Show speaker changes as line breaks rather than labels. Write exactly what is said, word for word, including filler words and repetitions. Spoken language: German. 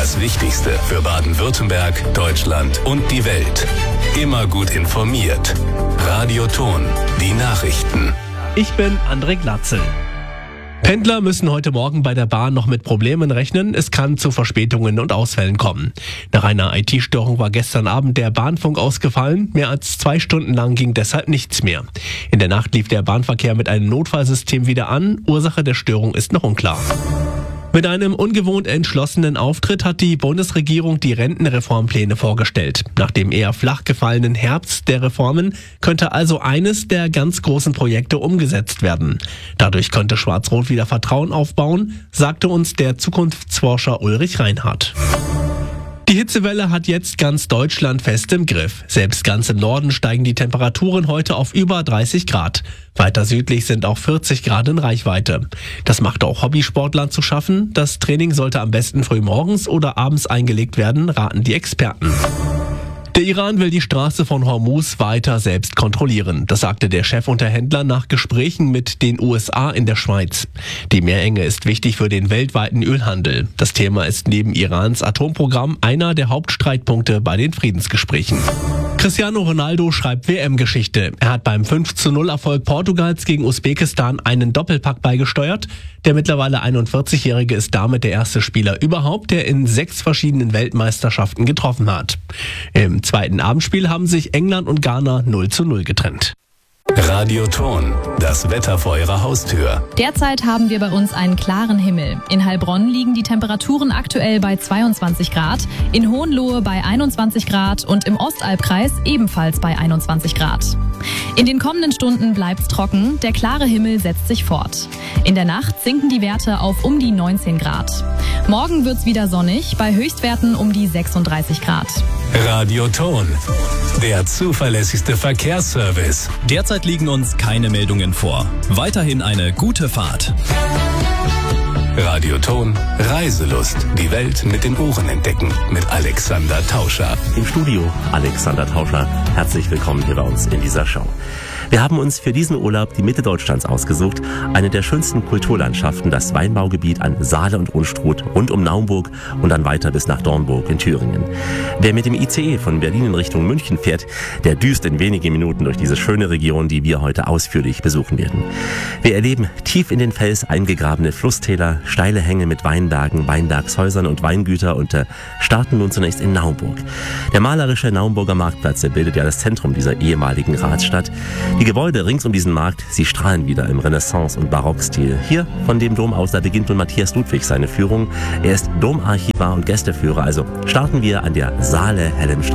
Das Wichtigste für Baden-Württemberg, Deutschland und die Welt. Immer gut informiert. Radio Ton, die Nachrichten.
Ich bin André Glatzel. Pendler müssen heute Morgen bei der Bahn noch mit Problemen rechnen. Es kann zu Verspätungen und Ausfällen kommen. Nach einer I T-Störung war gestern Abend der Bahnfunk ausgefallen. Mehr als zwei Stunden lang ging deshalb nichts mehr. In der Nacht lief der Bahnverkehr mit einem Notfallsystem wieder an. Ursache der Störung ist noch unklar. Mit einem ungewohnt entschlossenen Auftritt hat die Bundesregierung die Rentenreformpläne vorgestellt. Nach dem eher flach gefallenen Herbst der Reformen könnte also eines der ganz großen Projekte umgesetzt werden. Dadurch könnte Schwarz-Rot wieder Vertrauen aufbauen, sagte uns der Zukunftsforscher Ulrich Reinhardt. Die Hitzewelle hat jetzt ganz Deutschland fest im Griff. Selbst ganz im Norden steigen die Temperaturen heute auf über dreißig Grad. Weiter südlich sind auch vierzig Grad in Reichweite. Das macht auch Hobbysportlern zu schaffen. Das Training sollte am besten früh morgens oder abends eingelegt werden, raten die Experten. Der Iran will die Straße von Hormuz weiter selbst kontrollieren. Das sagte der Chefunterhändler nach Gesprächen mit den U S A in der Schweiz. Die Meerenge ist wichtig für den weltweiten Ölhandel. Das Thema ist neben Irans Atomprogramm einer der Hauptstreitpunkte bei den Friedensgesprächen. Cristiano Ronaldo schreibt W M-Geschichte. Er hat beim fünf zu null Erfolg Portugals gegen Usbekistan einen Doppelpack beigesteuert. Der mittlerweile einundvierzigjährige ist damit der erste Spieler überhaupt, der in sechs verschiedenen Weltmeisterschaften getroffen hat. Im zweiten Abendspiel haben sich England und Ghana null zu null getrennt.
Radio Ton, das Wetter vor Ihrer Haustür.
Derzeit haben wir bei uns einen klaren Himmel. In Heilbronn liegen die Temperaturen aktuell bei zweiundzwanzig Grad, in Hohenlohe bei einundzwanzig Grad und im Ostalbkreis ebenfalls bei einundzwanzig Grad. In den kommenden Stunden bleibt's trocken, der klare Himmel setzt sich fort. In der Nacht sinken die Werte auf um die neunzehn Grad. Morgen wird's wieder sonnig, bei Höchstwerten um die sechsunddreißig Grad.
Radio Ton, der zuverlässigste Verkehrsservice.
Derzeit liegen uns keine Meldungen vor. Weiterhin eine gute Fahrt.
Radio Ton, Reiselust. Die Welt mit den Ohren entdecken. Mit Alexander Tauscher.
Im Studio Alexander Tauscher. Herzlich willkommen hier bei uns in dieser Show. Wir haben uns für diesen Urlaub die Mitte Deutschlands ausgesucht. Eine der schönsten Kulturlandschaften, das Weinbaugebiet an Saale und Unstrut rund um Naumburg und dann weiter bis nach Dornburg in Thüringen. Wer mit dem I C E von Berlin in Richtung München fährt, der düst in wenigen Minuten durch diese schöne Region, die wir heute ausführlich besuchen werden. Wir erleben tief in den Fels eingegrabene Flusstäler, steile Hänge mit Weinbergen, Weinbergshäusern und Weingüter und äh, starten nun zunächst in Naumburg. Der malerische Naumburger Marktplatz bildet ja das Zentrum dieser ehemaligen Ratsstadt. Die Gebäude rings um diesen Markt, sie strahlen wieder im Renaissance- und Barockstil. Hier von dem Dom aus, da beginnt nun Matthias Ludwig seine Führung. Er ist Domarchivar und Gästeführer, also starten wir an der Saale Helm